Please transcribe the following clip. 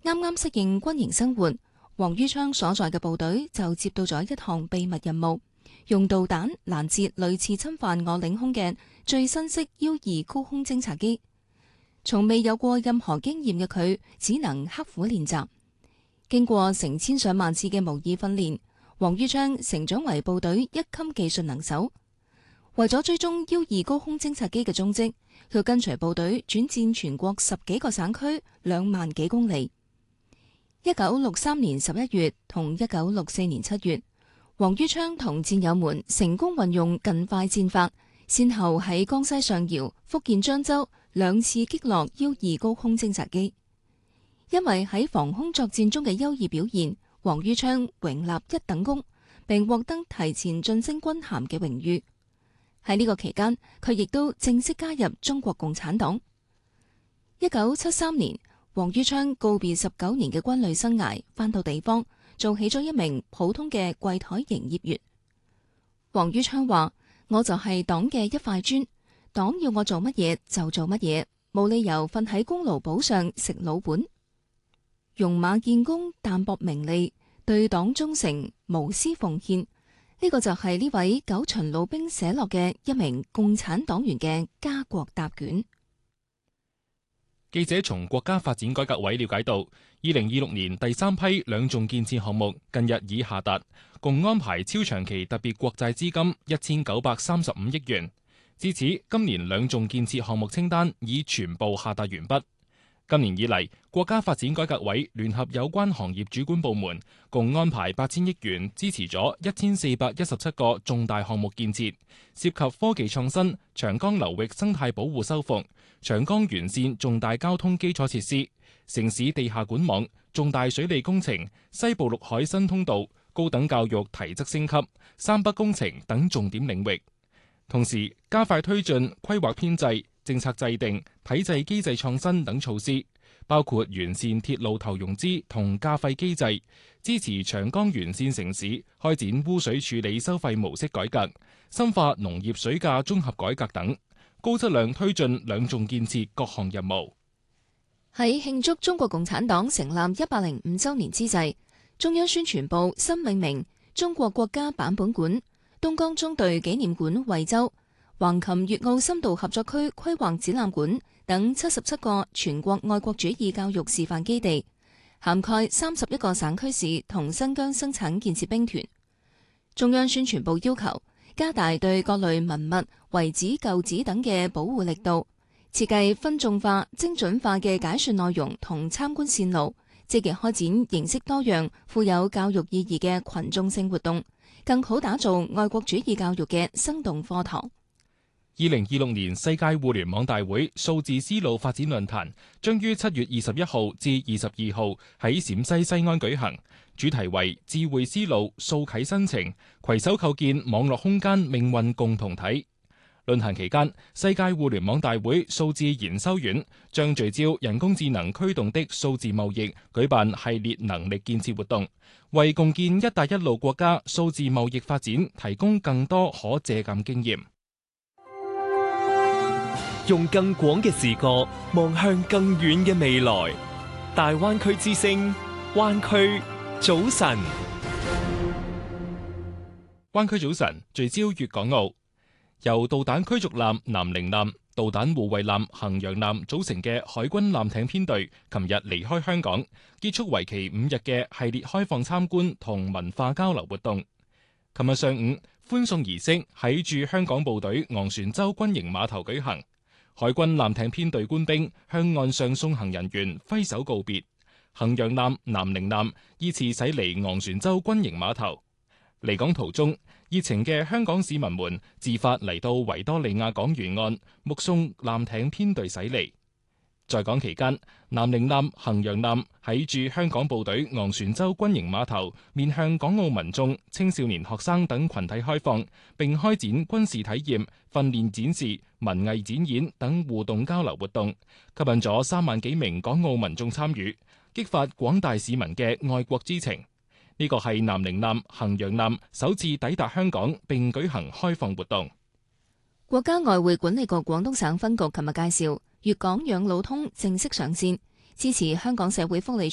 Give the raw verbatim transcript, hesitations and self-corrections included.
啱啱適應軍營生活，王于昌所在嘅部隊就接到咗一項秘密任務，用導彈攔截類似侵犯我領空嘅最新式 U 二高空偵察機。從未有過任何經驗嘅佢，只能刻苦練習。經過成千上萬次嘅模擬訓練，王于昌成長為部隊一級技術能手。為咗追蹤 U 二高空偵察機嘅蹤跡，佢跟隨部隊轉戰全國十幾個省區，兩萬幾公里。一九六三年十一月同一九六四年七月，王于昌同戰友們成功運用近快戰法，先後喺江西上饒、福建漳州兩次擊落 U 二高空偵察機。因為喺防空作戰中嘅優異表現，王于昌榮立一等功，並獲得提前晉升軍銜嘅榮譽。喺呢個期間，佢亦都正式加入中國共產黨。一九七三年，王于昌告別十九年嘅軍旅生涯，返到地方做起咗一名普通嘅櫃台營業員。王于昌話：我就係黨嘅一塊磚，黨要我做乜嘢就做乜嘢，冇理由瞓喺功勞簿上食老本。戎馬建功，淡泊名利，對黨忠誠，無私奉獻，呢、這個就係呢位九旬老兵寫落嘅一名共產黨員嘅家國答卷。 記者從國家發展改革委了解到，二零二六年第三批兩重建設項目近日已下達，共安排超長期特別國債資金一千九百三十五億元。至此，今年兩重建設項目清單已全部下達完畢。今年以嚟，國家發展改革委聯合有關行業主管部門，共安排八千億元支持咗一千四百一十七個重大項目建設，涉及科技創新、長江流域生態保護修復、長江沿線重大交通基礎設施、城市地下管網、重大水利工程、西部陸海新通道、高等教育提質升級、三北工程等重點領域。同時，加快推進規劃編制、政策制定、體制機制創新等措施，包括完善鐵路投融資同價費機制，支持長江沿線城市開展污水處理收費模式改革，深化農業水價綜合改革等，高質量推進兩重建設各項任務。 喺慶祝中國共產黨成立一百零五週年之際，中央宣傳部新命名中國國家版本館、東江中隊紀念館惠州、橫琴粵澳深度合作區規劃展覽館等七十七個全國愛國主義教育示範基地，涵蓋三十一個省區市同新疆生產建設兵團。中央宣傳部要求加大對各類文物、遺址、舊址等嘅保護力度，設計分眾化、精準化嘅解說內容同參觀線路，積極開展形式多樣、富有教育意義嘅群眾性活動，更好打造愛國主義教育嘅生動課堂。 二零二六年世界互聯網大會數字絲路發展論壇將於七月二十一號至二十二號喺陝西西安舉行，主題為智慧絲路數啟新程，攜手構建網絡空間命運共同體。論壇期間，世界互聯網大會數字研修院將聚焦人工智能驅動的數字貿易，舉辦系列能力建設活動，為共建一帶一路國家數字貿易發展提供更多可借鑒經驗。 用更廣嘅視角望向更遠嘅未來，大灣區之聲，灣區早晨。 灣區早晨聚焦粵港澳，由導彈驅逐艦南寧艦、導彈護衛艦衡陽艦組成嘅海軍艦艇編隊，琴日離開香港，結束為期五日嘅系列開放參觀同文化交流活動。琴日上午，歡送儀式喺駐香港部隊昂船洲軍營碼頭舉行。海軍艦艇編隊官兵向岸上送行人員揮手告別，衡陽艦、南寧艦依次駛離昂船洲軍營碼頭。離港途中，熱情嘅香港市民們自發嚟到維多利亞港沿岸目送艦艇編隊駛離。在港期間，南寧艦、衡陽艦喺駐香港部隊昂船洲軍營碼頭面向港澳民眾、青少年學生等群體開放，並開展軍事體驗、訓練展示、文藝展演等互動交流活動，吸引咗三萬幾名港澳民眾參與，激發廣大市民嘅愛國之情。呢個係南寧艦、衡陽艦首次抵達香港並舉行開放活動。 國家外匯管理局廣東省分局琴日介紹，粵港養老通正式上線，支持香港社會福利